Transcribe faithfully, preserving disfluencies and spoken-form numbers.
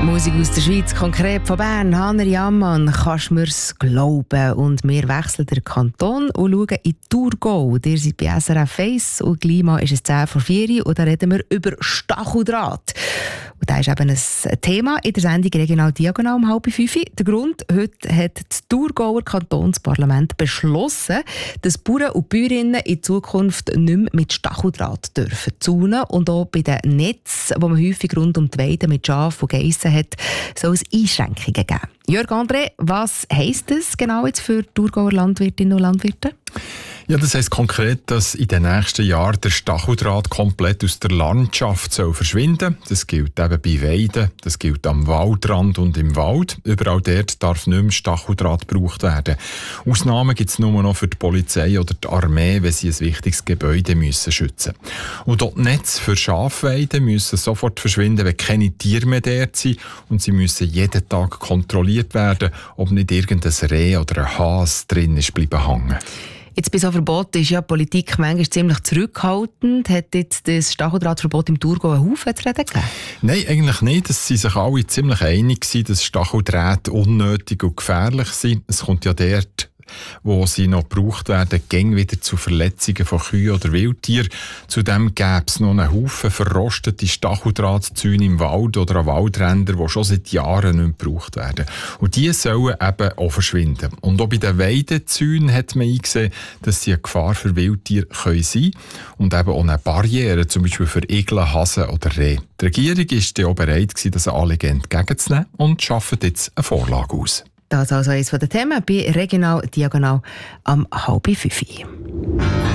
Musik aus der Schweiz, konkret von Bern. Hanner Jammann, kannst du mir's glauben? Und wir wechseln den Kanton und schauen in Thurgau. Ihr seid bei S R F eins und gleich mal ist es zehn vor vier und da reden wir über Stacheldraht. Und das ist eben ein Thema in der Sendung «Regional Diagonal» um halb fünf. Der Grund: heute hat das Thurgauer Kantonsparlament beschlossen, dass Bauern und Bäuerinnen in Zukunft nicht mehr mit Stacheldraht dürfen zäunen. Und auch bei den Netzen, die man häufig rund um die Weiden mit Schafen und Geissen hat, soll es Einschränkungen geben. Jörg André, was heisst das genau jetzt für Thurgauer Landwirtinnen und Landwirte? Ja, das heisst konkret, dass in den nächsten Jahren der Stacheldraht komplett aus der Landschaft soll verschwinden. Das gilt eben bei Weiden, das gilt am Waldrand und im Wald. Überall dort darf nicht mehr Stacheldraht gebraucht werden. Ausnahmen gibt es nur noch für die Polizei oder die Armee, wenn sie ein wichtiges Gebäude müssen schützen müssen. Und dort Netze für Schafweiden müssen sofort verschwinden, wenn keine Tiere mehr dort sind. Und sie müssen jeden Tag kontrolliert werden, ob nicht irgendein Reh oder ein Hase drin ist bleiben hängen. Jetzt bei so Verboten ist ja die Politik manchmal ziemlich zurückhaltend. Hat jetzt das Stacheldrahtverbot im Thurgau einen Haufen zu reden gegeben? Nein, eigentlich nicht. Es sind sich alle ziemlich einig gewesen, dass Stacheldrähte unnötig und gefährlich sind. Es kommt ja dort, wo sie noch gebraucht werden, gäng wieder zu Verletzungen von Kühen oder Wildtieren. Zudem gäbe es noch einen Haufen verrostete Stacheldrahtzäune im Wald oder an Waldrändern, die schon seit Jahren nicht mehr gebraucht werden. Und die sollen eben auch verschwinden. Und auch bei den Weidezäunen hat man eingesehen, dass sie eine Gefahr für Wildtiere können sein und eben auch eine Barriere, zum Beispiel für Igel, Hasen oder Rehe. Die Regierung war auch bereit gewesen, das Anliegen entgegenzunehmen und schafft jetzt eine Vorlage aus. Das ist also eines der Themen bei Regional Diagonal am halb fünf.